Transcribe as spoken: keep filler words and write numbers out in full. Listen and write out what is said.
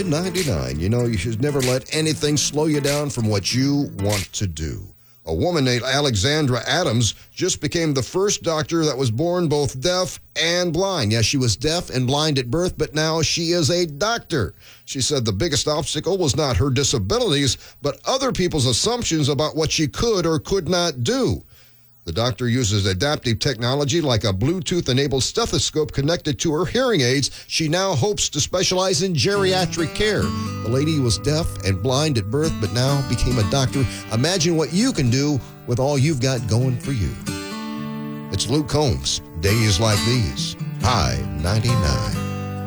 ninety-nine. You know, you should never let anything slow you down from what you want to do. A woman named Alexandra Adams just became the first doctor that was born both deaf and blind. Yes, she was deaf and blind at birth, but now she is a doctor. She said the biggest obstacle was not her disabilities, but other people's assumptions about what she could or could not do. The doctor uses adaptive technology like a Bluetooth-enabled stethoscope connected to her hearing aids. She now hopes to specialize in geriatric care. The lady was deaf and blind at birth, but now became a doctor. Imagine what you can do with all you've got going for you. It's Luke Combs, Days Like These, High ninety-nine.